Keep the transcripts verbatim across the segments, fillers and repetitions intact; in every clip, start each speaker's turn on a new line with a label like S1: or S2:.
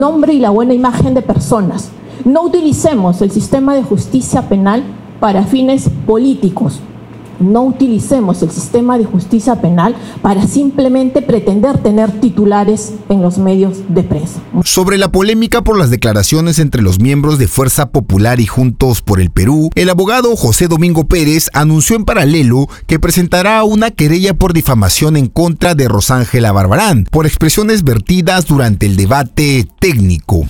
S1: nombre y la buena imagen de personas. No utilicemos el sistema de justicia penal para fines políticos. No utilicemos el sistema de justicia penal para simplemente pretender tener titulares en los medios de prensa.
S2: Sobre la polémica por las declaraciones entre los miembros de Fuerza Popular y Juntos por el Perú, el abogado José Domingo Pérez anunció en paralelo que presentará una querella por difamación en contra de Rosángela Barbarán por expresiones vertidas durante el debate técnico.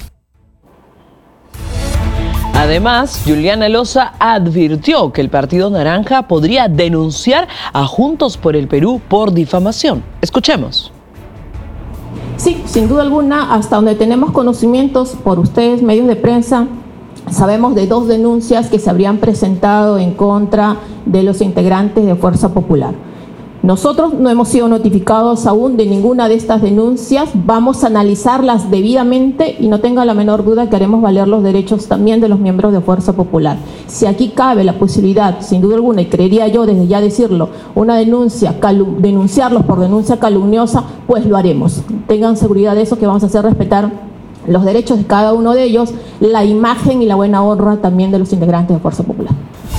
S3: Además, Juliana Loza advirtió que el Partido Naranja podría denunciar a Juntos por el Perú por difamación. Escuchemos.
S1: Sí, sin duda alguna, hasta donde tenemos conocimientos por ustedes, medios de prensa, sabemos de dos denuncias que se habrían presentado en contra de los integrantes de Fuerza Popular. Nosotros no hemos sido notificados aún de ninguna de estas denuncias, vamos a analizarlas debidamente y no tenga la menor duda que haremos valer los derechos también de los miembros de Fuerza Popular. Si aquí cabe la posibilidad, sin duda alguna, y creería yo desde ya decirlo, una denuncia, denunciarlos por denuncia calumniosa, pues lo haremos. Tengan seguridad de eso, que vamos a hacer respetar los derechos de cada uno de ellos, la imagen y la buena honra también de los integrantes de Fuerza Popular.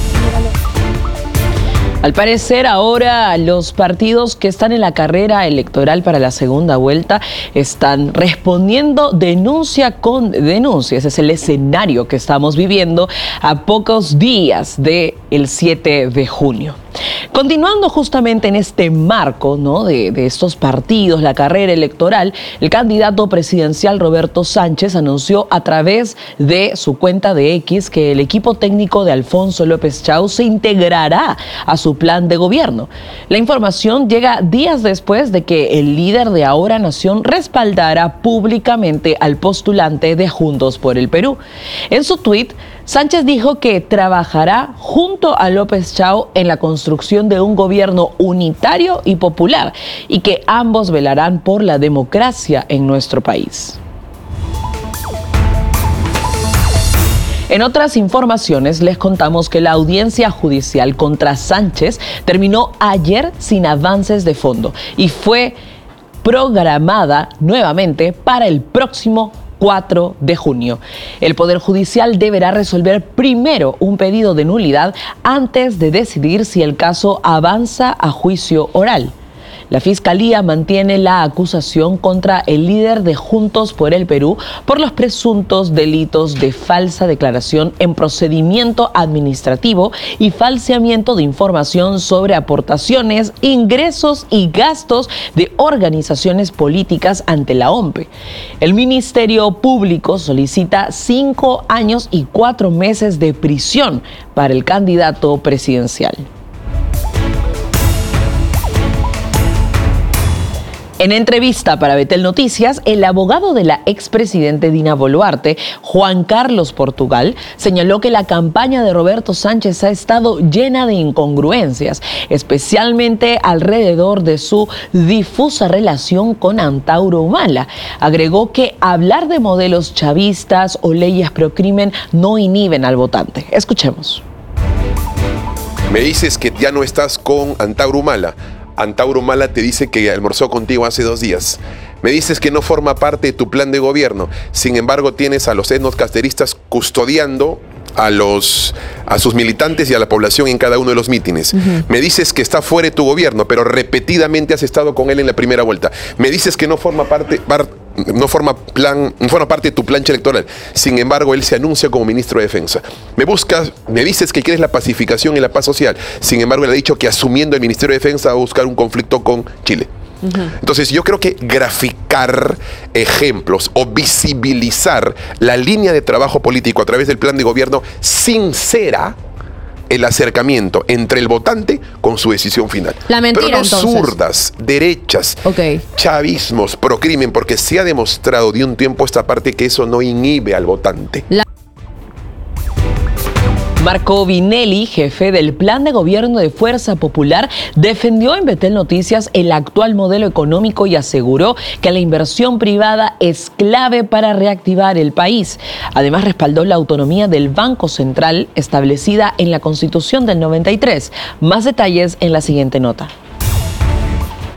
S3: Al parecer, ahora los partidos que están en la carrera electoral para la segunda vuelta están respondiendo denuncia con denuncia. Ese es el escenario que estamos viviendo a pocos días del siete de junio. Continuando justamente en este marco, ¿no?, de, de estos partidos, la carrera electoral, el candidato presidencial Roberto Sánchez anunció a través de su cuenta de X que el equipo técnico de Alfonso López Chau se integrará a su plan de gobierno. La información llega días después de que el líder de Ahora Nación respaldara públicamente al postulante de Juntos por el Perú. En su tuit, Sánchez dijo que trabajará junto a López Chau en la construcción de un gobierno unitario y popular y que ambos velarán por la democracia en nuestro país. En otras informaciones les contamos que la audiencia judicial contra Sánchez terminó ayer sin avances de fondo y fue programada nuevamente para el próximo cuatro de junio. El Poder Judicial deberá resolver primero un pedido de nulidad antes de decidir si el caso avanza a juicio oral. La Fiscalía mantiene la acusación contra el líder de Juntos por el Perú por los presuntos delitos de falsa declaración en procedimiento administrativo y falseamiento de información sobre aportaciones, ingresos y gastos de organizaciones políticas ante la O M P E. El Ministerio Público solicita cinco años y cuatro meses de prisión para el candidato presidencial. En entrevista para Betel Noticias, el abogado de la expresidente Dina Boluarte, Juan Carlos Portugal, señaló que la campaña de Roberto Sánchez ha estado llena de incongruencias, especialmente alrededor de su difusa relación con Antauro Humala. Agregó que hablar de modelos chavistas o leyes pro crimen no inhiben al votante. Escuchemos.
S4: Me dices que ya no estás con Antauro Humala. Antauro Humala te dice que almorzó contigo hace dos días. Me dices que no forma parte de tu plan de gobierno. Sin embargo, tienes a los etnocasteristas custodiando a, los, a sus militantes y a la población en cada uno de los mítines. Uh-huh. Me dices que está fuera de tu gobierno, pero repetidamente has estado con él en la primera vuelta. Me dices que no forma parte... Par, No forma, plan, no forma parte de tu plancha electoral. Sin embargo, él se anuncia como ministro de Defensa. Me buscas, me dices que quieres la pacificación y la paz social. Sin embargo, él ha dicho que asumiendo el Ministerio de Defensa va a buscar un conflicto con Chile. Uh-huh. Entonces, yo creo que graficar ejemplos o visibilizar la línea de trabajo político a través del plan de gobierno sincera el acercamiento entre el votante con su decisión final.
S5: La mentira,
S4: pero no
S5: entonces.
S4: zurdas, derechas,
S5: okay.
S4: chavismos, procrimen, porque se ha demostrado de un tiempo a esta parte que eso no inhibe al votante. La
S3: Marco Vinelli, jefe del Plan de Gobierno de Fuerza Popular, defendió en Betel Noticias el actual modelo económico y aseguró que la inversión privada es clave para reactivar el país. Además, respaldó la autonomía del Banco Central establecida en la Constitución del noventa y tres. Más detalles en la siguiente nota.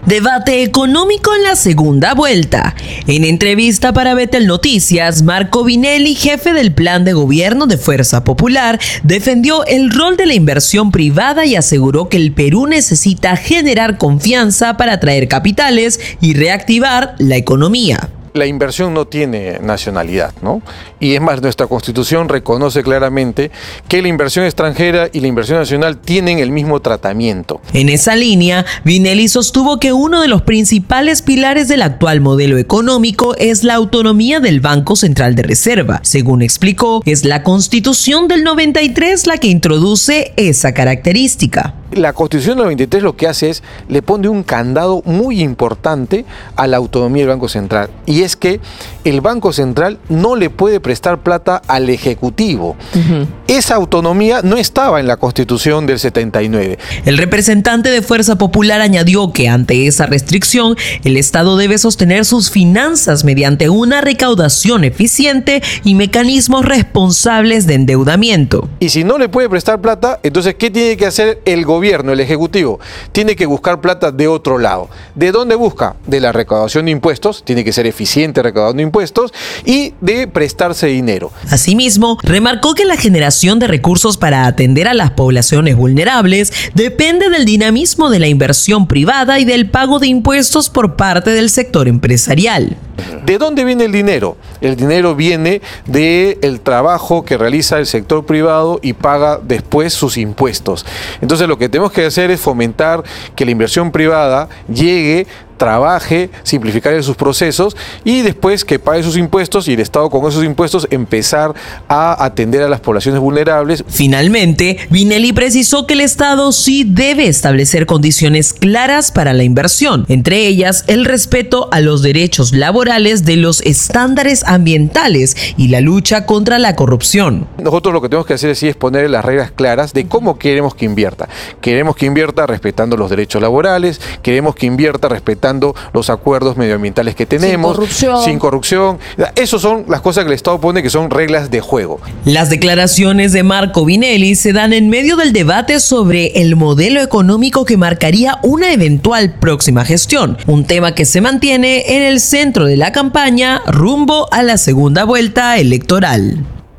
S3: Debate económico en la segunda vuelta. En entrevista para Betel Noticias, Marco Vinelli, jefe del plan de gobierno de Fuerza Popular, defendió el rol de la inversión privada y aseguró que el Perú necesita generar confianza para atraer capitales y reactivar la economía.
S5: La inversión no tiene nacionalidad, ¿no? Y es más, nuestra Constitución reconoce claramente que la inversión extranjera y la inversión nacional tienen el mismo tratamiento.
S3: En esa línea, Vinelli sostuvo que uno de los principales pilares del actual modelo económico es la autonomía del Banco Central de Reserva. Según explicó, es la Constitución del noventa y tres la que introduce esa característica.
S5: La Constitución del noventa y tres lo que hace es, le pone un candado muy importante a la autonomía del Banco Central. Y es que el Banco Central no le puede prestar plata al Ejecutivo. Uh-huh. Esa autonomía no estaba en la Constitución del setenta y nueve.
S3: El representante de Fuerza Popular añadió que ante esa restricción, el Estado debe sostener sus finanzas mediante una recaudación eficiente y mecanismos responsables de endeudamiento.
S5: Y si no le puede prestar plata, entonces, ¿qué tiene que hacer el gobierno, el Ejecutivo? Tiene que buscar plata de otro lado. ¿De dónde busca? De la recaudación de impuestos, tiene que ser eficiente recaudando impuestos, y de prestarse dinero.
S3: Asimismo, remarcó que la generación de recursos para atender a las poblaciones vulnerables depende del dinamismo de la inversión privada y del pago de impuestos por parte del sector empresarial.
S5: ¿De dónde viene el dinero? El dinero viene del trabajo que realiza el sector privado y paga después sus impuestos. Entonces lo que tenemos que hacer es fomentar que la inversión privada llegue, trabaje, simplificar sus procesos y después que pague sus impuestos y el Estado con esos impuestos empezar a atender a las poblaciones vulnerables.
S3: Finalmente, Vinelli precisó que el Estado sí debe establecer condiciones claras para la inversión, entre ellas el respeto a los derechos laborales de los estándares ambientales y la lucha contra la corrupción.
S5: Nosotros lo que tenemos que hacer es, sí, es poner las reglas claras de cómo queremos que invierta. Queremos que invierta respetando los derechos laborales, queremos que invierta respetando los acuerdos medioambientales que tenemos,
S3: sin corrupción.
S5: sin corrupción. Esas son las cosas que el Estado pone, que son reglas de juego.
S3: Las declaraciones de Marco Vinelli se dan en medio del debate sobre el modelo económico que marcaría una eventual próxima gestión, un tema que se mantiene en el centro de la campaña rumbo a la segunda vuelta electoral.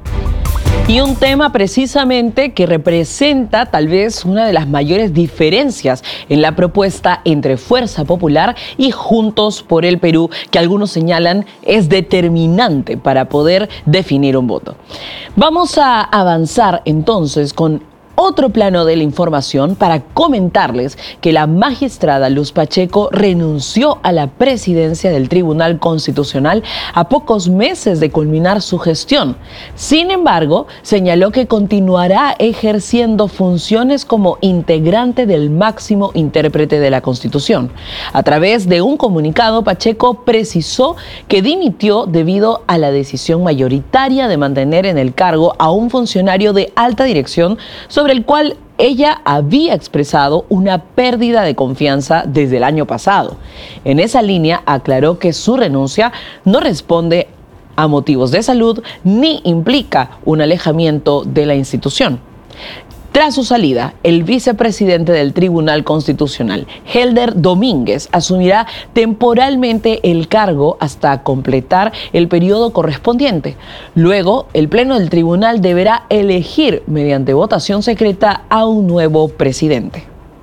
S3: Y un tema precisamente que representa tal vez una de las mayores diferencias en la propuesta entre Fuerza Popular y Juntos por el Perú, que algunos señalan es determinante para poder definir un voto. Vamos a avanzar entonces con otro plano de la información para comentarles que la magistrada Luz Pacheco renunció a la presidencia del Tribunal Constitucional a pocos meses de culminar su gestión. Sin embargo, señaló que continuará ejerciendo funciones como integrante del máximo intérprete de la Constitución. A través de un comunicado, Pacheco precisó que dimitió debido a la decisión mayoritaria de mantener en el cargo a un funcionario de alta dirección sobre el cual ella había expresado una pérdida de confianza desde el año pasado. En esa línea aclaró que su renuncia no responde a motivos de salud ni implica un alejamiento de la institución. Tras su salida, el vicepresidente del Tribunal Constitucional, Helder Domínguez, asumirá temporalmente el cargo hasta completar el periodo correspondiente. Luego, el Pleno del Tribunal deberá elegir mediante votación secreta a un nuevo presidente.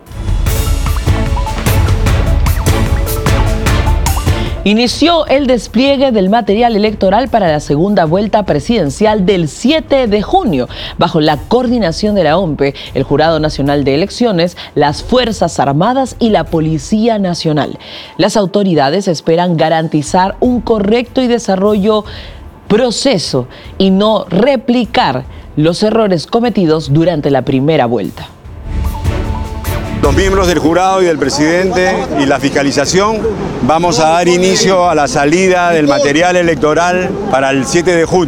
S3: Inició el despliegue del material electoral para la segunda vuelta presidencial del siete de junio, bajo la coordinación de la O M P E, el Jurado Nacional de Elecciones, las Fuerzas Armadas y la Policía Nacional. Las autoridades esperan garantizar un correcto y desarrollo proceso y no replicar los errores cometidos durante la primera vuelta.
S6: Los miembros del jurado y del presidente y la fiscalización vamos a dar inicio a la salida del material electoral para el siete de junio.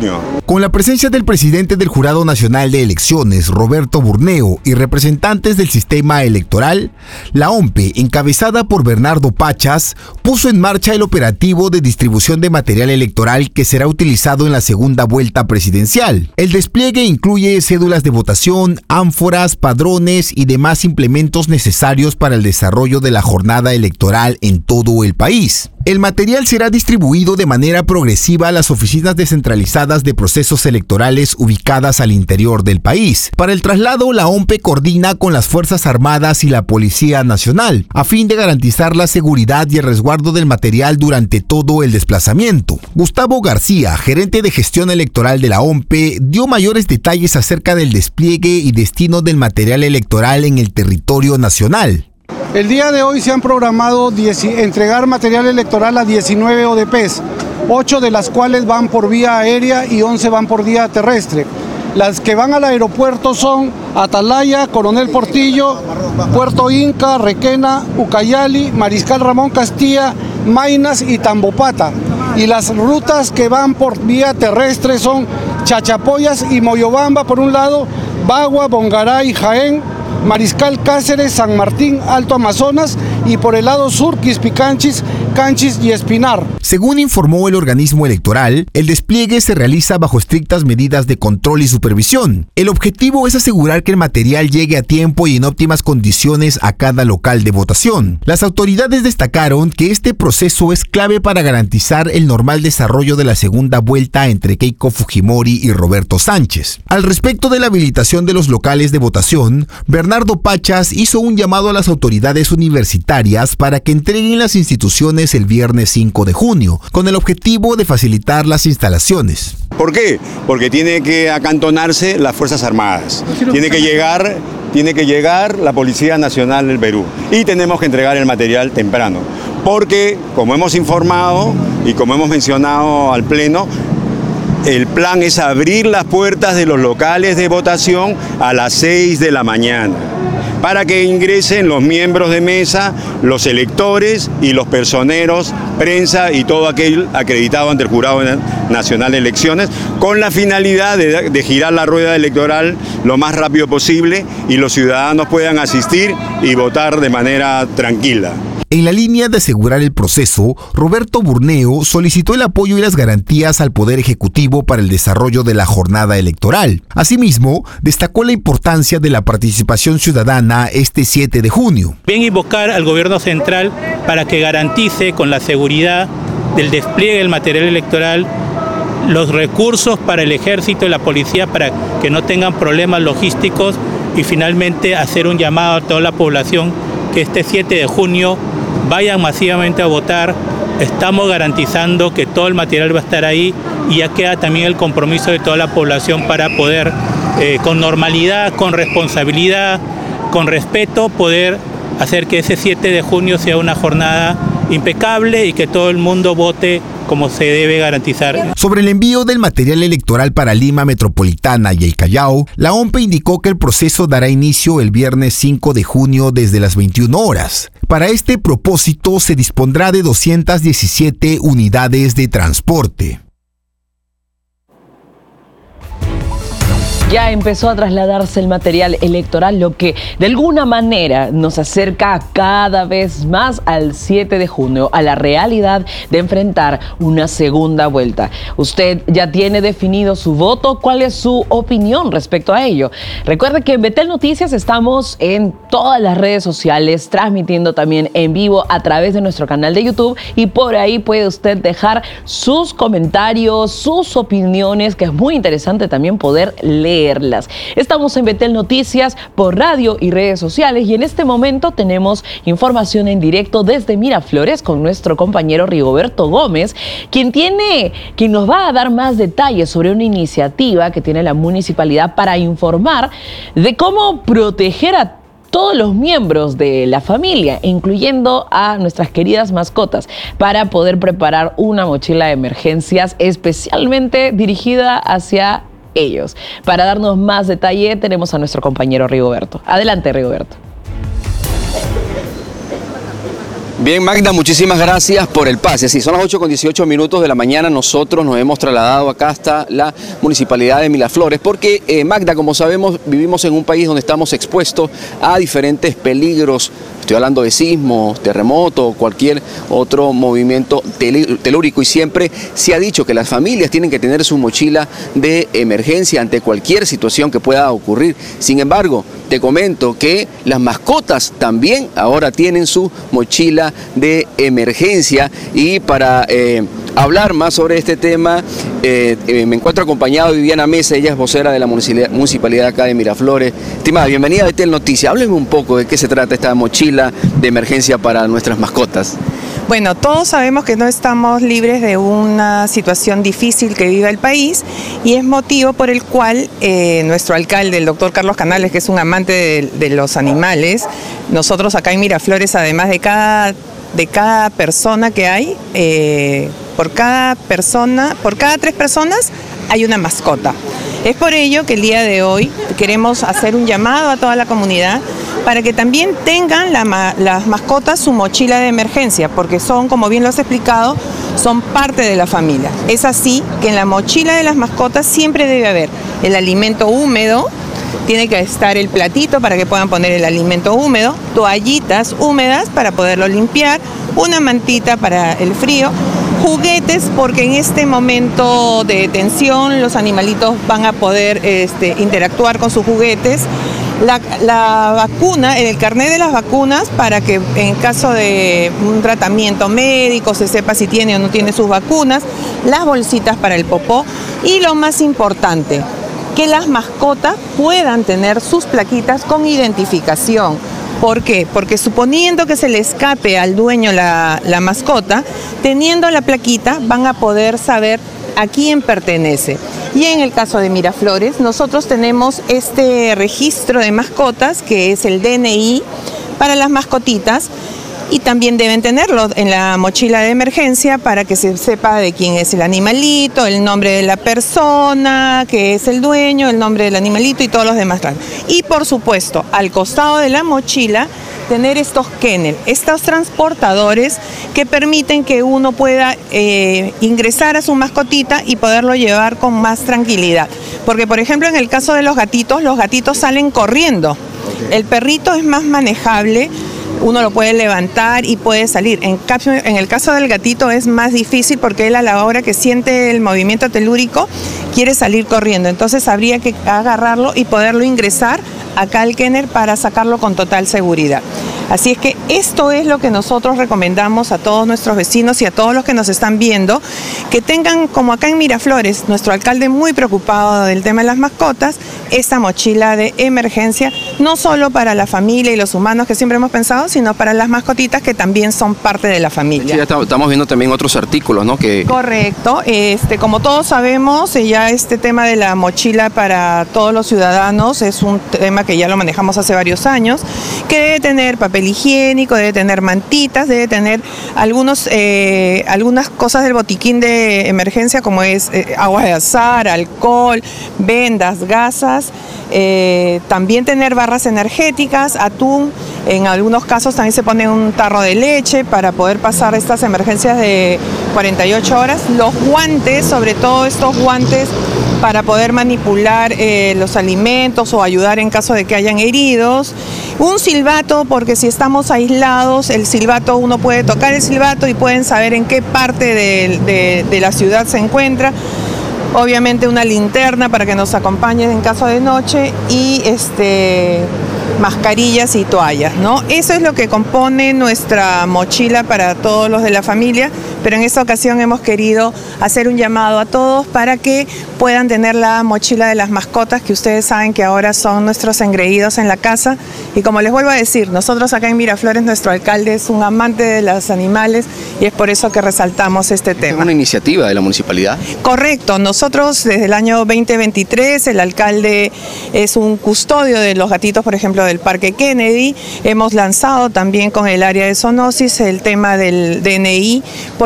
S2: Con la presencia del presidente del Jurado Nacional de Elecciones, Roberto Burneo, y representantes del sistema electoral, la O M P E, encabezada por Bernardo Pachas, puso en marcha el operativo de distribución de material electoral que será utilizado en la segunda vuelta presidencial. El despliegue incluye cédulas de votación, ánforas, padrones y demás implementos necesarios para el desarrollo de la jornada electoral en todo el país. El material será distribuido de manera progresiva a las oficinas descentralizadas de procesos electorales ubicadas al interior del país. Para el traslado, la O M P E coordina con las Fuerzas Armadas y la Policía Nacional, a fin de garantizar la seguridad y el resguardo del material durante todo el desplazamiento. Gustavo García, gerente de gestión electoral de la O M P E, dio mayores detalles acerca del despliegue y destino del material electoral en el territorio nacional.
S7: El día de hoy se han programado entregar material electoral a diecinueve O D Pes, ocho de las cuales van por vía aérea y once van por vía terrestre. Las que van al aeropuerto son Atalaya, Coronel Portillo, Puerto Inca, Requena, Ucayali, Mariscal Ramón Castilla, Maynas y Tambopata. Y las rutas que van por vía terrestre son Chachapoyas y Moyobamba por un lado, Bagua, Bongaray, Jaén, Mariscal Cáceres, San Martín, Alto Amazonas y por el lado sur Quispicanchis, Canchis y Espinar.
S2: Según informó el organismo electoral, el despliegue se realiza bajo estrictas medidas de control y supervisión. El objetivo es asegurar que el material llegue a tiempo y en óptimas condiciones a cada local de votación. Las autoridades destacaron que este proceso es clave para garantizar el normal desarrollo de la segunda vuelta entre Keiko Fujimori y Roberto Sánchez. Al respecto de la habilitación de los locales de votación, Bernardo Pachas hizo un llamado a las autoridades universitarias para que entreguen las instituciones el viernes cinco de junio, con el objetivo de facilitar las instalaciones.
S6: ¿Por qué? Porque tiene que acantonarse las Fuerzas Armadas, tiene que llegar, tiene que llegar la Policía Nacional del Perú y tenemos que entregar el material temprano, porque como hemos informado y como hemos mencionado al Pleno, el plan es abrir las puertas de los locales de votación a las seis de la mañana para que ingresen los miembros de mesa, los electores y los personeros, prensa y todo aquel acreditado ante el Jurado Nacional de Elecciones, con la finalidad de, de girar la rueda electoral lo más rápido posible y los ciudadanos puedan asistir y votar de manera tranquila.
S2: En la línea de asegurar el proceso, Roberto Burneo solicitó el apoyo y las garantías al Poder Ejecutivo para el desarrollo de la jornada electoral. Asimismo, destacó la importancia de la participación ciudadana este siete de junio.
S8: Bien invocar al gobierno central para que garantice con la seguridad del despliegue del material electoral los recursos para el ejército y la policía para que no tengan problemas logísticos y finalmente hacer un llamado a toda la población que este siete de junio vayan masivamente a votar. Estamos garantizando que todo el material va a estar ahí y ya queda también el compromiso de toda la población para poder, eh, con normalidad, con responsabilidad, con respeto, poder hacer que ese siete de junio sea una jornada impecable y que todo el mundo vote como se debe garantizar.
S2: Sobre el envío del material electoral para Lima Metropolitana y el Callao, la O M P E indicó que el proceso dará inicio el viernes cinco de junio desde las veintiuna horas. Para este propósito se dispondrá de doscientas diecisiete unidades de transporte.
S3: Ya empezó a trasladarse el material electoral, lo que de alguna manera nos acerca cada vez más al siete de junio, a la realidad de enfrentar una segunda vuelta. ¿Usted ya tiene definido su voto? ¿Cuál es su opinión respecto a ello? Recuerde que en Betel Noticias estamos en todas las redes sociales, transmitiendo también en vivo a través de nuestro canal de YouTube, y por ahí puede usted dejar sus comentarios, sus opiniones, que es muy interesante también poder leer. Estamos en Betel Noticias por radio y redes sociales, y en este momento tenemos información en directo desde Miraflores con nuestro compañero Rigoberto Gómez, quien tiene, quien nos va a dar más detalles sobre una iniciativa que tiene la municipalidad para informar de cómo proteger a todos los miembros de la familia, incluyendo a nuestras queridas mascotas, para poder preparar una mochila de emergencias especialmente dirigida hacia ellos. Para darnos más detalle tenemos a nuestro compañero Rigoberto. Adelante, Rigoberto.
S9: Bien, Magda, muchísimas gracias por el pase. Sí, son las ocho con dieciocho minutos de la mañana. Nosotros nos hemos trasladado acá hasta la Municipalidad de Miraflores porque, eh, Magda, como sabemos, vivimos en un país donde estamos expuestos a diferentes peligros. Estoy hablando de sismos, terremotos, cualquier otro movimiento telúrico, y siempre se ha dicho que las familias tienen que tener su mochila de emergencia ante cualquier situación que pueda ocurrir. Sin embargo, te comento que las mascotas también ahora tienen su mochila de emergencia, y para eh, hablar más sobre este tema eh, eh, me encuentro acompañado de Viviana Mesa. Ella es vocera de la municipalidad acá de Miraflores. Estimada, bienvenida a Tel Noticias. Hábleme un poco de qué se trata esta mochila de emergencia para nuestras mascotas.
S10: Bueno, todos sabemos que no estamos libres de una situación difícil que vive el país, y es motivo por el cual eh, nuestro alcalde, el doctor Carlos Canales, que es un amante de, de los animales, nosotros acá en Miraflores, además de cada, de cada persona que hay, eh, por cada persona, por cada tres personas hay una mascota. Es por ello que el día de hoy queremos hacer un llamado a toda la comunidad para que también tengan la, las mascotas su mochila de emergencia, porque son, como bien lo has explicado, son parte de la familia. Es así que en la mochila de las mascotas siempre debe haber el alimento húmedo, tiene que estar el platito para que puedan poner el alimento húmedo, toallitas húmedas para poderlo limpiar, una mantita para el frío, juguetes, porque en este momento de tensión los animalitos van a poder este, interactuar con sus juguetes. La, la vacuna, el carnet de las vacunas, para que en caso de un tratamiento médico se sepa si tiene o no tiene sus vacunas, las bolsitas para el popó, y lo más importante, que las mascotas puedan tener sus plaquitas con identificación. ¿Por qué? Porque suponiendo que se le escape al dueño la, la mascota, teniendo la plaquita van a poder saber a quién pertenece. Y en el caso de Miraflores, nosotros tenemos este registro de mascotas, que es el D N I para las mascotitas, y también deben tenerlo en la mochila de emergencia para que se sepa de quién es el animalito, el nombre de la persona, que es el dueño, el nombre del animalito y todos los demás. Y por supuesto, al costado de la mochila, tener estos kennel, estos transportadores que permiten que uno pueda eh, ingresar a su mascotita y poderlo llevar con más tranquilidad. Porque, por ejemplo, en el caso de los gatitos, los gatitos salen corriendo. El perrito es más manejable, uno lo puede levantar y puede salir. En, caso, en el caso del gatito es más difícil, porque él, a la hora que siente el movimiento telúrico, quiere salir corriendo. Entonces habría que agarrarlo y poderlo ingresar acá al kennel para sacarlo con total seguridad. Así es que esto es lo que nosotros recomendamos a todos nuestros vecinos y a todos los que nos están viendo, que tengan, como acá en Miraflores, nuestro alcalde muy preocupado del tema de las mascotas, esta mochila de emergencia, no solo para la familia y los humanos que siempre hemos pensado, sino para las mascotitas que también son parte de la familia.
S9: Sí, ya estamos viendo también otros artículos, ¿no? Que...
S10: Correcto. Este, como todos sabemos, ya este tema de la mochila para todos los ciudadanos es un tema que ya lo manejamos hace varios años, que debe tener papel higiénico, debe tener mantitas, debe tener algunos, eh, algunas cosas del botiquín de emergencia, como es eh, agua de azahar, alcohol, vendas, gasas, eh, también tener barras energéticas, atún. En algunos casos también se pone un tarro de leche para poder pasar estas emergencias de cuarenta y ocho horas. Los guantes, sobre todo estos guantes para poder manipular eh, los alimentos o ayudar en caso de que hayan heridos. Un silbato, porque si estamos aislados, el silbato, uno puede tocar el silbato y pueden saber en qué parte de, de, de la ciudad se encuentra. Obviamente una linterna para que nos acompañen en caso de noche, y este, mascarillas y toallas, ¿no? Eso es lo que compone nuestra mochila para todos los de la familia, pero en esta ocasión hemos querido hacer un llamado a todos para que puedan tener la mochila de las mascotas, que ustedes saben que ahora son nuestros engreídos en la casa. Y como les vuelvo a decir, nosotros acá en Miraflores, nuestro alcalde es un amante de los animales, y es por eso que resaltamos este tema.
S9: ¿Es una iniciativa de la municipalidad?
S10: Correcto. Nosotros desde el año veinte veintitrés, el alcalde es un custodio de los gatitos, por ejemplo, del Parque Kennedy. Hemos lanzado también con el área de zoonosis el tema del D N I, porque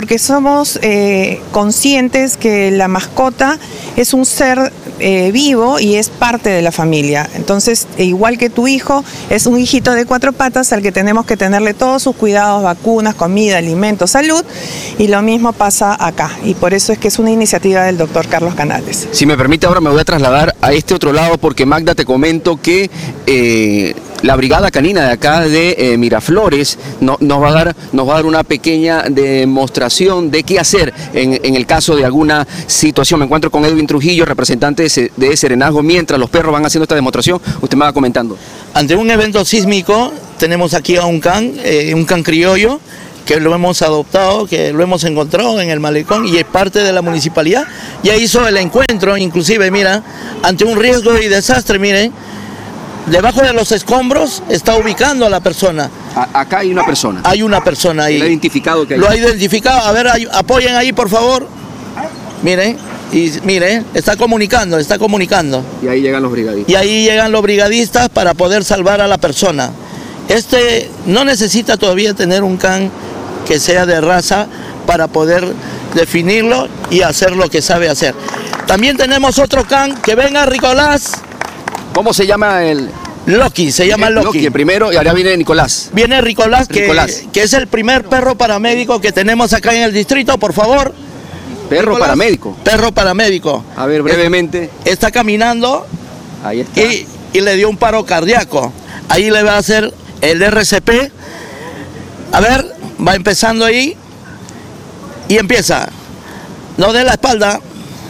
S10: porque somos eh, conscientes que la mascota es un ser eh, vivo y es parte de la familia. Entonces, igual que tu hijo, es un hijito de cuatro patas al que tenemos que tenerle todos sus cuidados, vacunas, comida, alimentos, salud, y lo mismo pasa acá. Y por eso es que es una iniciativa del doctor Carlos Canales.
S9: Si me permite, ahora me voy a trasladar a este otro lado, porque Magda, te comento que eh, la brigada canina de acá de eh, Miraflores no, nos, va a dar, nos va a dar una pequeña demostración de qué hacer en, en el caso de alguna situación. Me encuentro con Edwin Trujillo, representante de, de Serenazgo. Mientras los perros van haciendo esta demostración, usted me va comentando.
S11: Ante un evento sísmico, tenemos aquí a un can, eh, un can criollo, que lo hemos adoptado, que lo hemos encontrado en el malecón y es parte de la municipalidad. Ya hizo el encuentro, inclusive, mira, ante un riesgo y desastre, miren, debajo de los escombros está ubicando a la persona.
S9: A, acá hay una persona.
S11: Hay una persona ahí.
S9: ¿Lo ha identificado? Que hay?
S11: Lo ha identificado. A ver, ay, apoyen ahí, por favor. Miren, y miren, está comunicando, está comunicando.
S9: Y ahí llegan los brigadistas.
S11: Y ahí llegan los brigadistas para poder salvar a la persona. Este no necesita todavía tener un can que sea de raza para poder definirlo y hacer lo que sabe hacer. También tenemos otro can, que venga Ricolás.
S9: ¿Cómo se llama el...?
S11: Loki, se llama Loki.
S9: Loki primero, y ahora viene Nicolás.
S11: Viene Ricolás, que,
S9: Ricolás.
S11: que es el primer perro paramédico que tenemos acá en el distrito, por favor.
S9: Perro
S11: Nicolás,
S9: paramédico.
S11: Perro paramédico.
S9: A ver, brevemente.
S11: Está caminando.
S9: Ahí está.
S11: Y, y le dio un paro cardíaco. Ahí le va a hacer el R C P. A ver, va empezando ahí. Y empieza. No dé la espalda.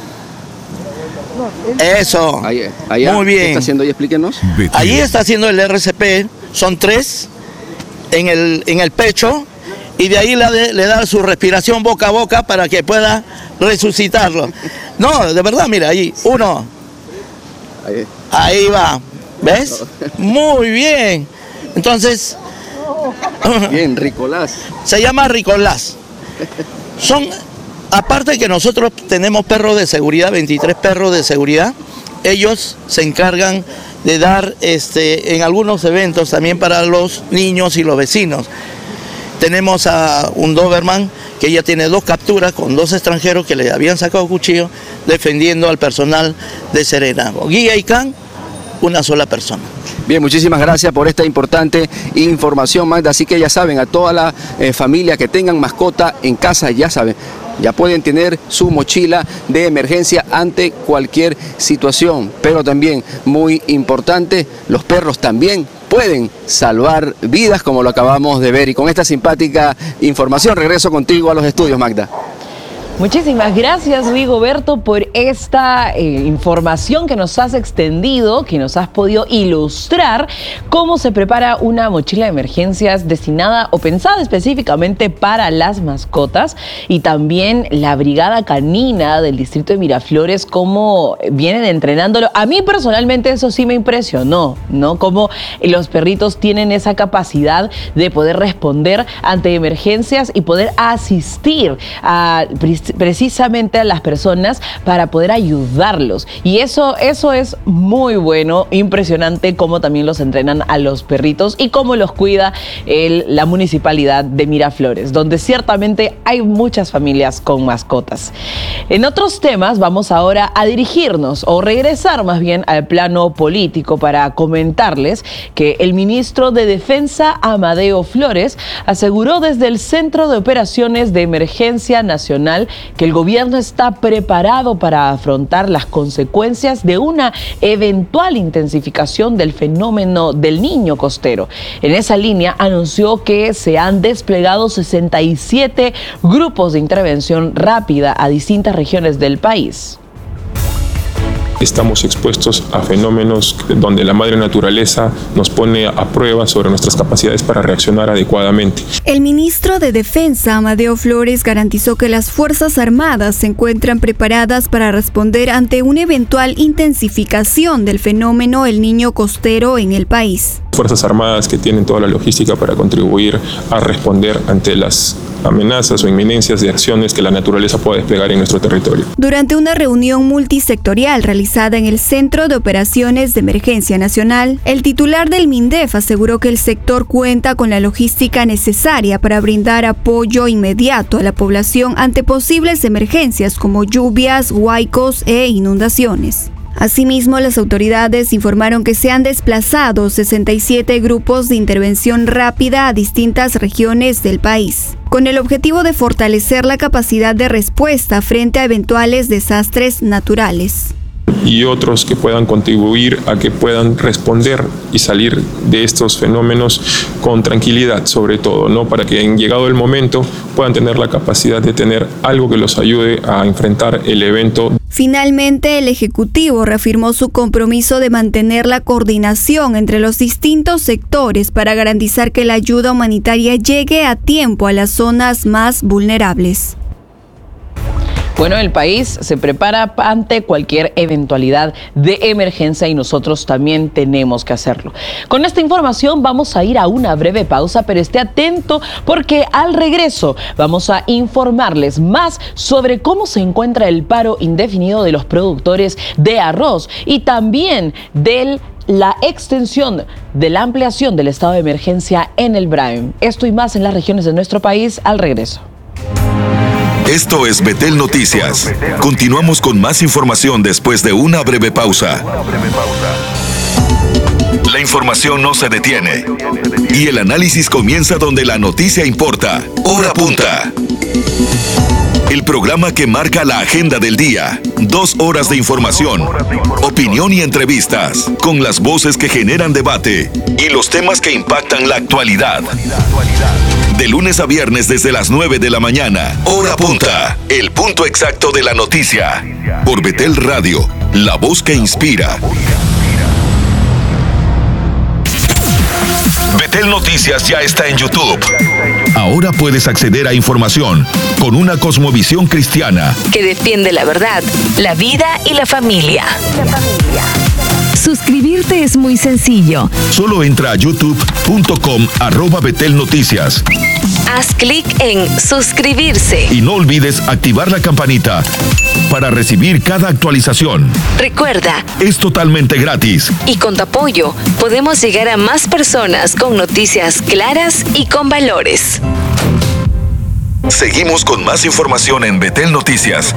S11: Eso.
S9: Ahí, allá,
S11: muy bien.
S9: ¿Qué está haciendo ahí? Explíquenos.
S11: Allí está haciendo el R C P. Son tres en el, en el pecho. Y de ahí le, le da su respiración boca a boca para que pueda resucitarlo. No, de verdad, mira, ahí. Uno.
S9: Ahí,
S11: ahí va. ¿Ves? Muy bien. Entonces...
S9: Bien, Ricolás.
S11: Se llama Ricolás. Son... Aparte que nosotros tenemos perros de seguridad, veintitrés perros de seguridad, ellos se encargan de dar este, en algunos eventos también para los niños y los vecinos. Tenemos a un Doberman que ya tiene dos capturas con dos extranjeros que le habían sacado cuchillo defendiendo al personal de Serenazgo. Guía y can, una sola persona.
S9: Bien, muchísimas gracias por esta importante información, Magda. Así que ya saben, a toda la eh, familia que tengan mascota en casa, ya saben, ya pueden tener su mochila de emergencia ante cualquier situación. Pero también, muy importante, los perros también pueden salvar vidas, como lo acabamos de ver. Y con esta simpática información, regreso contigo a los estudios, Magda.
S3: Muchísimas gracias, Rigoberto, por esta eh, información que nos has extendido, que nos has podido ilustrar cómo se prepara una mochila de emergencias destinada o pensada específicamente para las mascotas, y también la brigada canina del distrito de Miraflores, cómo vienen entrenándolo. A mí personalmente eso sí me impresionó, ¿no? Cómo los perritos tienen esa capacidad de poder responder ante emergencias y poder asistir a precisamente a las personas para poder ayudarlos. Y eso, eso es muy bueno, impresionante cómo también los entrenan a los perritos y cómo los cuida el, la municipalidad de Miraflores, donde ciertamente hay muchas familias con mascotas. En otros temas vamos ahora a dirigirnos o regresar más bien al plano político para comentarles que el ministro de Defensa, Amadeo Flores, aseguró desde el Centro de Operaciones de Emergencia Nacional que el gobierno está preparado para afrontar las consecuencias de una eventual intensificación del fenómeno del niño costero. En esa línea anunció que se han desplegado sesenta y siete grupos de intervención rápida a distintas regiones del país.
S12: Estamos expuestos a fenómenos donde la madre naturaleza nos pone a prueba sobre nuestras capacidades para reaccionar adecuadamente.
S13: El ministro de Defensa, Amadeo Flores, garantizó que las Fuerzas Armadas se encuentran preparadas para responder ante una eventual intensificación del fenómeno El Niño Costero en el país.
S12: Las Fuerzas Armadas que tienen toda la logística para contribuir a responder ante las amenazas o inminencias de acciones que la naturaleza pueda desplegar en nuestro territorio.
S13: Durante una reunión multisectorial realizada en el Centro de Operaciones de Emergencia Nacional, el titular del MINDEF aseguró que el sector cuenta con la logística necesaria para brindar apoyo inmediato a la población ante posibles emergencias como lluvias, huaicos e inundaciones. Asimismo, las autoridades informaron que se han desplazado sesenta y siete grupos de intervención rápida a distintas regiones del país, con el objetivo de fortalecer la capacidad de respuesta frente a eventuales desastres naturales.
S12: Y otros que puedan contribuir a que puedan responder y salir de estos fenómenos con tranquilidad, sobre todo, ¿no? Para que en llegado el momento puedan tener la capacidad de tener algo que los ayude a enfrentar el evento.
S13: Finalmente, el Ejecutivo reafirmó su compromiso de mantener la coordinación entre los distintos sectores para garantizar que la ayuda humanitaria llegue a tiempo a las zonas más vulnerables.
S3: Bueno, el país se prepara ante cualquier eventualidad de emergencia y nosotros también tenemos que hacerlo. Con esta información vamos a ir a una breve pausa, pero esté atento porque al regreso vamos a informarles más sobre cómo se encuentra el paro indefinido de los productores de arroz y también del la extensión de la ampliación del estado de emergencia en el Braem. Esto y más en las regiones de nuestro país al regreso.
S14: Esto es Betel Noticias. Continuamos con más información después de una breve pausa. La información no se detiene y el análisis comienza donde la noticia importa. Hora Punta. El programa que marca la agenda del día. Dos horas de información, opinión y entrevistas, con las voces que generan debate y los temas que impactan la actualidad. De lunes a viernes desde las nueve de la mañana. Hora Punta. El punto exacto de la noticia. Por Betel Radio, la voz que inspira. Betel Noticias ya está en YouTube. Ahora puedes acceder a información con una cosmovisión cristiana
S15: que defiende la verdad, la vida y la familia. Suscribirte es muy sencillo.
S14: Solo entra a youtube punto com arroba Betel Noticias.
S15: Haz clic en suscribirse.
S14: Y no olvides activar la campanita para recibir cada actualización.
S15: Recuerda,
S14: es totalmente gratis.
S15: Y con tu apoyo podemos llegar a más personas con noticias claras y con valores.
S14: Seguimos con más información en Betel Noticias.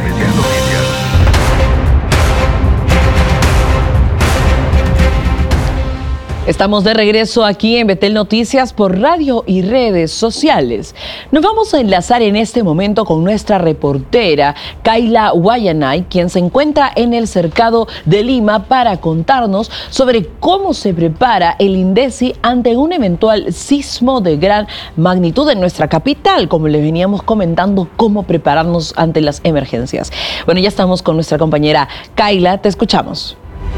S3: Estamos de regreso aquí en Betel Noticias por radio y redes sociales. Nos vamos a enlazar en este momento con nuestra reportera Kayla Guayanay, quien se encuentra en el Cercado de Lima para contarnos sobre cómo se prepara el INDECI ante un eventual sismo de gran magnitud en nuestra capital, como les veníamos comentando, cómo prepararnos ante las emergencias. Bueno, ya estamos con nuestra compañera Kayla, te escuchamos.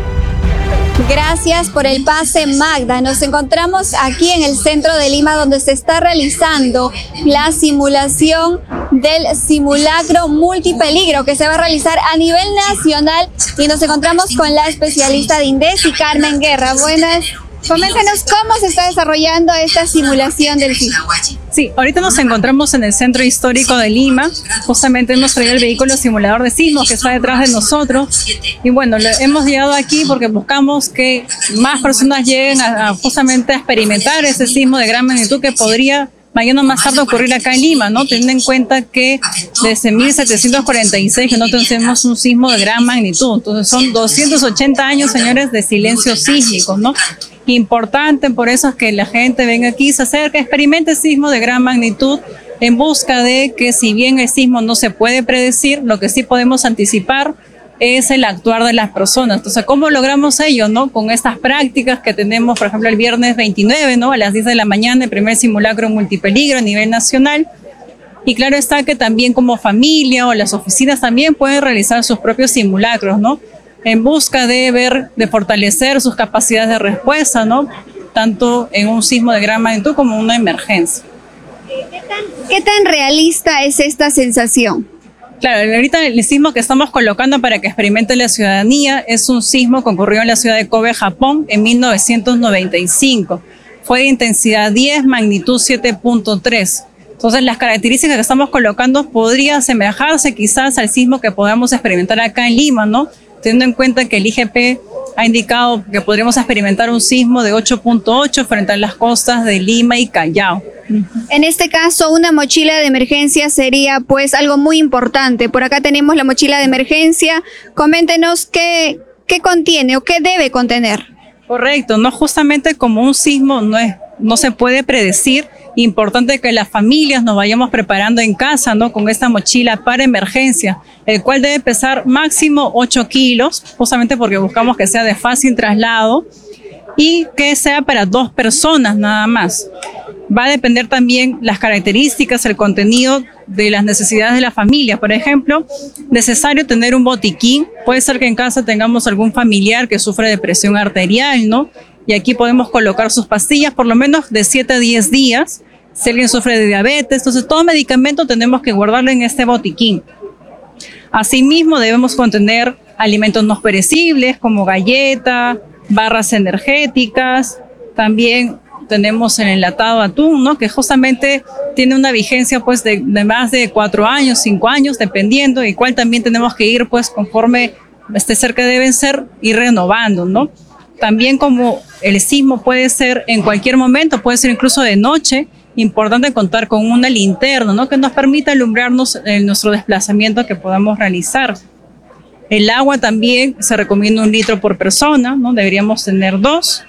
S16: Gracias por el pase, Magda. Nos encontramos aquí en el centro de Lima, donde se está realizando la simulación del simulacro multipeligro que se va a realizar a nivel nacional, y nos encontramos con la especialista de INDECI, Carmen Guerra. Buenas. Coméntanos cómo se está desarrollando esta simulación del sismo.
S17: Sí, ahorita nos encontramos en el centro histórico de Lima. Justamente hemos traído el vehículo simulador de sismos que está detrás de nosotros. Y bueno, lo, hemos llegado aquí porque buscamos que más personas lleguen a, a justamente a experimentar ese sismo de gran magnitud que podría mañana más tarde ocurrir acá en Lima, ¿no? Teniendo en cuenta que desde mil setecientos cuarenta y seis que no tenemos un sismo de gran magnitud. Entonces son doscientos ochenta años, señores, de silencio sísmico, ¿no? Importante, por eso es que la gente venga aquí, se acerque, experimente sismo de gran magnitud en busca de que, si bien el sismo no se puede predecir, lo que sí podemos anticipar es el actuar de las personas. Entonces, ¿cómo logramos ello, no? Con estas prácticas que tenemos, por ejemplo, el viernes veintinueve, ¿no? A las diez de la mañana, el primer simulacro multipeligro a nivel nacional. Y claro está que también como familia o las oficinas también pueden realizar sus propios simulacros, ¿no? En busca de ver, de fortalecer sus capacidades de respuesta, ¿no? Tanto en un sismo de gran magnitud como en una emergencia.
S16: ¿Qué tan, qué tan realista es esta sensación?
S17: Claro, ahorita el sismo que estamos colocando para que experimente la ciudadanía es un sismo que ocurrió en la ciudad de Kobe, Japón, en mil novecientos noventa y cinco. fue de intensidad diez, magnitud siete punto tres. Entonces las características que estamos colocando podría asemejarse quizás al sismo que podamos experimentar acá en Lima, ¿no? Teniendo en cuenta que el I G P ha indicado que podríamos experimentar un sismo de ocho punto ocho frente a las costas de Lima y Callao.
S16: En este caso, una mochila de emergencia sería pues algo muy importante. Por acá tenemos la mochila de emergencia. Coméntenos qué, qué contiene o qué debe contener.
S17: Correcto, no justamente como un sismo no, es, no se puede predecir. Importante que las familias nos vayamos preparando en casa, ¿no? Con esta mochila para emergencia, el cual debe pesar máximo ocho kilos, justamente porque buscamos que sea de fácil traslado y que sea para dos personas nada más. Va a depender también las características, el contenido de las necesidades de la familia. Por ejemplo, necesario tener un botiquín. Puede ser que en casa tengamos algún familiar que sufre de presión arterial, ¿no? Y aquí podemos colocar sus pastillas por lo menos de siete a diez días. Si alguien sufre de diabetes, entonces todo medicamento tenemos que guardarlo en este botiquín. Asimismo, debemos contener alimentos no perecibles como galleta, barras energéticas. También tenemos el enlatado atún, ¿no? Que justamente tiene una vigencia pues de, de más de cuatro años, cinco años, dependiendo, y cual también tenemos que ir pues conforme esté cerca de vencer, ir renovando, ¿no? También como el sismo puede ser en cualquier momento, puede ser incluso de noche, importante contar con una linterna, ¿no? Que nos permita alumbrarnos en nuestro desplazamiento que podamos realizar. El agua también se recomienda un litro por persona, ¿no? Deberíamos tener dos.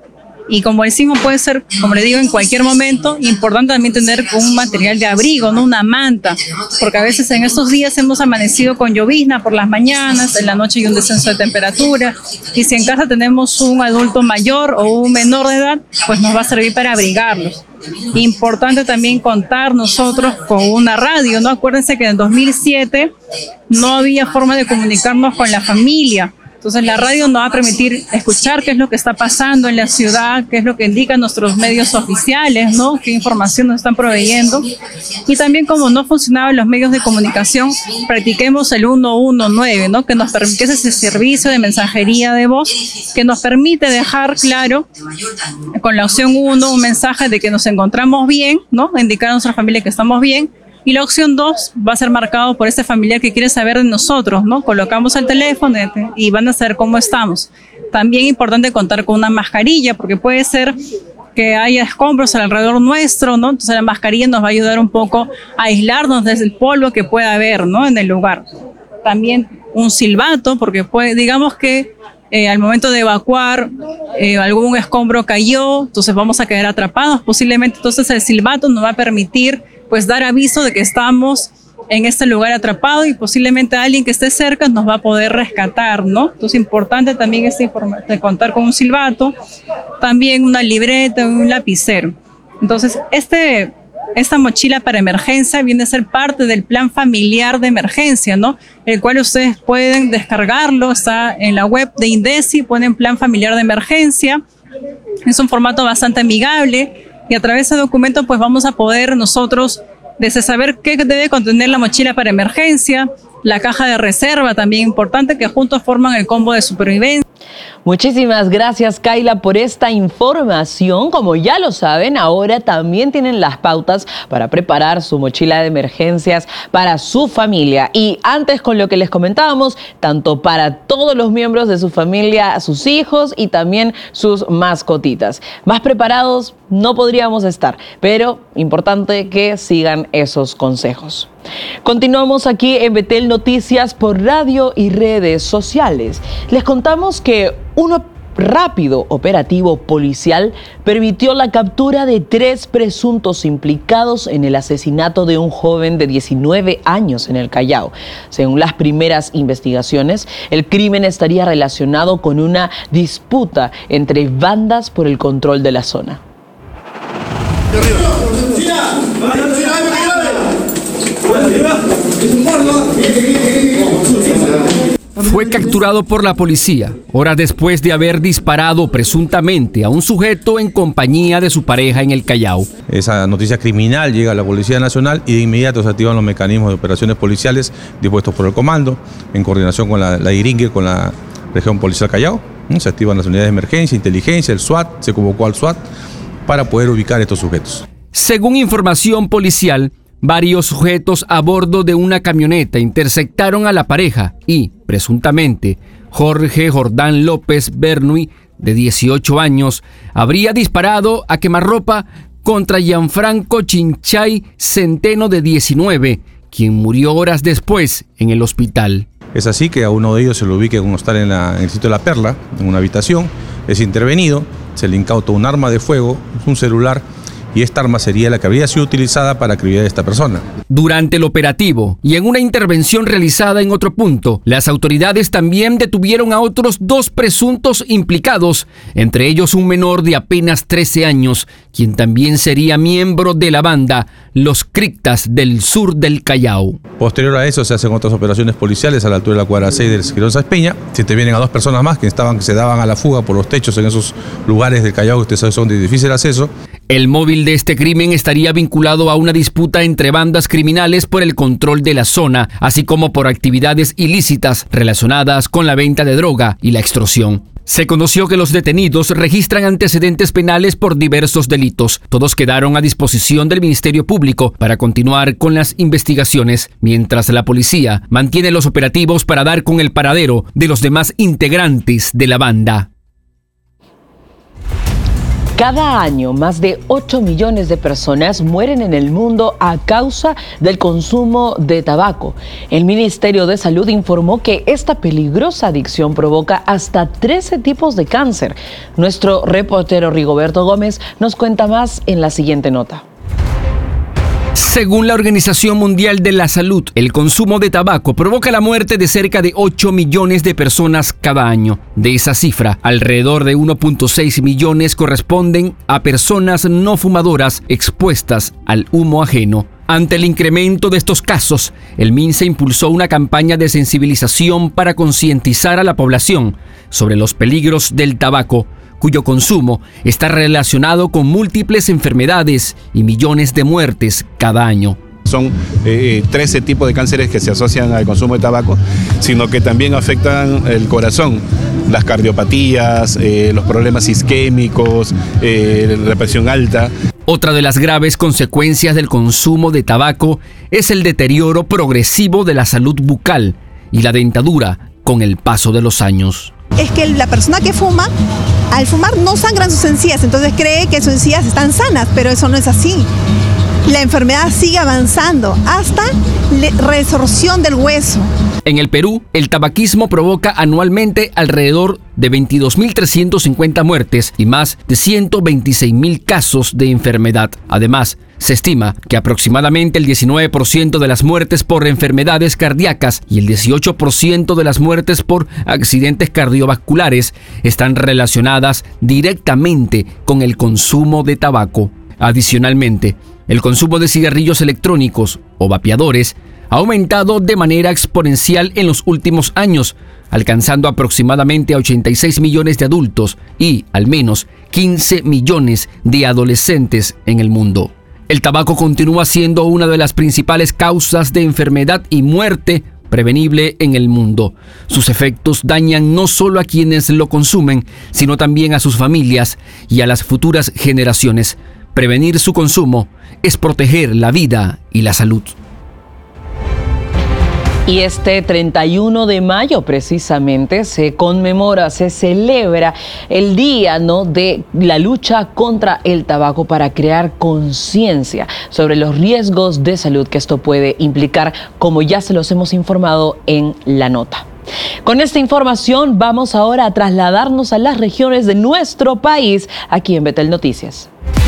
S17: Y como el sismo puede ser, como le digo, en cualquier momento, importante también tener un material de abrigo, ¿no? Una manta, porque a veces en estos días hemos amanecido con llovizna por las mañanas, en la noche hay un descenso de temperatura, y si en casa tenemos un adulto mayor o un menor de edad, pues nos va a servir para abrigarlos. Importante también contar nosotros con una radio, ¿no? Acuérdense que en dos mil siete no había forma de comunicarnos con la familia. Entonces la radio nos va a permitir escuchar qué es lo que está pasando en la ciudad, qué es lo que indican nuestros medios oficiales, ¿no? Qué información nos están proveyendo. Y también como no funcionaban los medios de comunicación, practiquemos el uno uno nueve, ¿no? Que nos permite, que es ese servicio de mensajería de voz que nos permite dejar claro con la opción uno un mensaje de que nos encontramos bien, ¿no? Indicar a nuestra familia que estamos bien. Y la opción dos va a ser marcado por este familiar que quiere saber de nosotros, ¿no? Colocamos el teléfono y van a saber cómo estamos. También es importante contar con una mascarilla, porque puede ser que haya escombros alrededor nuestro, ¿no? Entonces la mascarilla nos va a ayudar un poco a aislarnos desde el polvo que pueda haber, ¿no? En el lugar. También un silbato, porque puede, digamos que eh, al momento de evacuar eh, algún escombro cayó, entonces vamos a quedar atrapados posiblemente. Entonces el silbato nos va a permitir pues dar aviso de que estamos en este lugar atrapado y posiblemente alguien que esté cerca nos va a poder rescatar, ¿no? Entonces es importante también este de contar con un silbato, también una libreta, un lapicero. Entonces este, esta mochila para emergencia viene a ser parte del plan familiar de emergencia, ¿no? El cual ustedes pueden descargarlo, está en la web de INDECI, ponen plan familiar de emergencia, es un formato bastante amigable. Y a través de ese documento pues vamos a poder nosotros desde saber qué debe contener la mochila para emergencia, la caja de reserva también importante, que juntos forman el combo de supervivencia.
S3: Muchísimas gracias, Kayla, por esta información. Como ya lo saben, ahora también tienen las pautas para preparar su mochila de emergencias para su familia. Y antes, con lo que les comentábamos, tanto para todos los miembros de su familia, sus hijos y también sus mascotitas. Más preparados no podríamos estar, pero importante que sigan esos consejos. Continuamos aquí en Betel Noticias por radio y redes sociales. Les contamos que un rápido operativo policial permitió la captura de tres presuntos implicados en el asesinato de un joven de diecinueve años en el Callao. Según las primeras investigaciones, el crimen estaría relacionado con una disputa entre bandas por el control de la zona.
S18: Fue capturado por la policía horas después de haber disparado presuntamente a un sujeto en compañía de su pareja en el Callao.
S19: Esa noticia criminal llega a la Policía Nacional y de inmediato se activan los mecanismos de operaciones policiales dispuestos por el comando, en coordinación con la, la IRINGUE, con la región policial Callao. Se activan las unidades de emergencia, inteligencia, el SWAT, se convocó al SWAT para poder ubicar a estos sujetos.
S18: Según información policial, varios sujetos a bordo de una camioneta interceptaron a la pareja y, presuntamente, Jorge Jordán López Bernuy, de dieciocho años, habría disparado a quemarropa contra Gianfranco Chinchay Centeno, de diecinueve, quien murió horas después en el hospital.
S19: Es así que a uno de ellos se lo ubica como estar en, la, en el sitio de La Perla, en una habitación, es intervenido, se le incauta un arma de fuego, un celular, y esta arma sería la que habría sido utilizada para acribillar a esta persona.
S18: Durante el operativo y en una intervención realizada en otro punto, las autoridades también detuvieron a otros dos presuntos implicados, entre ellos un menor de apenas trece años, quien también sería miembro de la banda Los Criptas del sur del Callao.
S19: Posterior a eso se hacen otras operaciones policiales a la altura de la cuadra seis del Esquirón Peña. Se te vienen a dos personas más que estaban, que se daban a la fuga por los techos en esos lugares del Callao que ustedes saben son de difícil acceso.
S18: El móvil de este crimen estaría vinculado a una disputa entre bandas criminales por el control de la zona, así como por actividades ilícitas relacionadas con la venta de droga y la extorsión. Se conoció que los detenidos registran antecedentes penales por diversos delitos. Todos quedaron a disposición del Ministerio Público para continuar con las investigaciones, mientras la policía mantiene los operativos para dar con el paradero de los demás integrantes de la banda.
S3: Cada año, más de ocho millones de personas mueren en el mundo a causa del consumo de tabaco. El Ministerio de Salud informó que esta peligrosa adicción provoca hasta trece tipos de cáncer. Nuestro reportero Rigoberto Gómez nos cuenta más en la siguiente nota.
S18: Según la Organización Mundial de la Salud, el consumo de tabaco provoca la muerte de cerca de ocho millones de personas cada año. De esa cifra, alrededor de uno punto seis millones corresponden a personas no fumadoras expuestas al humo ajeno. Ante el incremento de estos casos, el MINSA impulsó una campaña de sensibilización para concientizar a la población sobre los peligros del tabaco, cuyo consumo está relacionado con múltiples enfermedades y millones de muertes cada año.
S20: Son eh, trece tipos de cánceres que se asocian al consumo de tabaco, sino que también afectan el corazón, las cardiopatías, eh, los problemas isquémicos, eh, la presión alta.
S18: Otra de las graves consecuencias del consumo de tabaco es el deterioro progresivo de la salud bucal y la dentadura con el paso de los años.
S21: Es que la persona que fuma, al fumar no sangran sus encías, entonces cree que sus encías están sanas, pero eso no es así. La enfermedad sigue avanzando hasta la resorción del hueso.
S18: En el Perú, el tabaquismo provoca anualmente alrededor de veintidós mil trescientas cincuenta muertes y más de ciento veintiséis mil casos de enfermedad. Además, se estima que aproximadamente el diecinueve por ciento de las muertes por enfermedades cardíacas y el dieciocho por ciento de las muertes por accidentes cardiovasculares están relacionadas directamente con el consumo de tabaco. Adicionalmente, el consumo de cigarrillos electrónicos o vapeadores ha aumentado de manera exponencial en los últimos años, alcanzando aproximadamente a ochenta y seis millones de adultos y al menos quince millones de adolescentes en el mundo. El tabaco continúa siendo una de las principales causas de enfermedad y muerte prevenible en el mundo. Sus efectos dañan no solo a quienes lo consumen, sino también a sus familias y a las futuras generaciones. Prevenir su consumo es proteger la vida y la salud.
S3: Y este treinta y uno de mayo precisamente se conmemora, se celebra el día, ¿no?, de la lucha contra el tabaco para crear conciencia sobre los riesgos de salud que esto puede implicar, como ya se los hemos informado en la nota. Con esta información vamos ahora a trasladarnos a las regiones de nuestro país, aquí en Betel Noticias.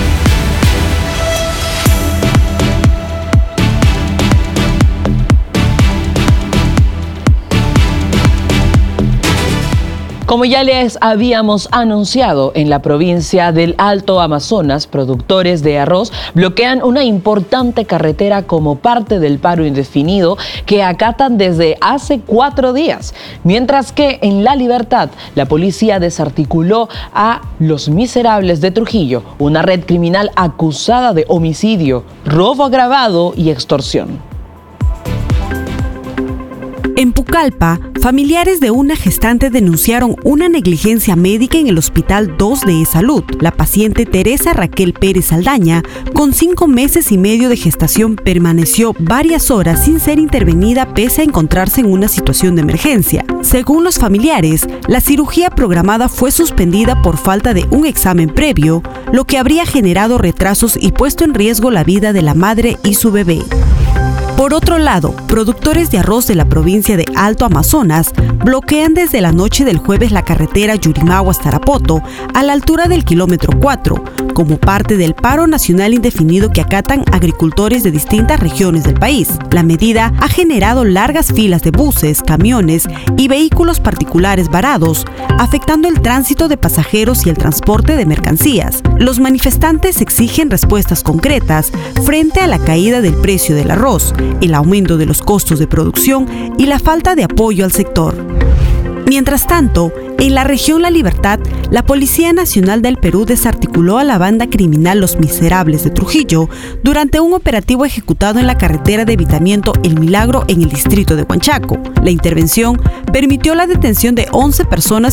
S3: Como ya les habíamos anunciado, en la provincia del Alto Amazonas, productores de arroz bloquean una importante carretera como parte del paro indefinido que acatan desde hace cuatro días. Mientras que en La Libertad, la policía desarticuló a Los Miserables de Trujillo, una red criminal acusada de homicidio, robo agravado y extorsión.
S1: En Pucallpa, familiares de una gestante denunciaron una negligencia médica en el Hospital dos de Salud. La paciente Teresa Raquel Pérez Saldaña, con cinco meses y medio de gestación, permaneció varias horas sin ser intervenida pese a encontrarse en una situación de emergencia. Según los familiares, la cirugía programada fue suspendida por falta de un examen previo, lo que habría generado retrasos y puesto en riesgo la vida de la madre y su bebé. Por otro lado, productores de arroz de la provincia de Alto Amazonas bloquean desde la noche del jueves la carretera Yurimaguas-Tarapoto a la altura del kilómetro cuatro, como parte del paro nacional indefinido que acatan agricultores de distintas regiones del país. La medida ha generado largas filas de buses, camiones y vehículos particulares varados, afectando el tránsito de pasajeros y el transporte de mercancías. Los manifestantes exigen respuestas concretas frente a la caída del precio del arroz, el aumento de los costos de producción y la falta de apoyo al sector. Mientras tanto, en la región La Libertad, la Policía Nacional del Perú desarticuló a la banda criminal Los Miserables de Trujillo durante un operativo ejecutado en la carretera de evitamiento El Milagro en el distrito de Huanchaco. La intervención permitió la detención de once personas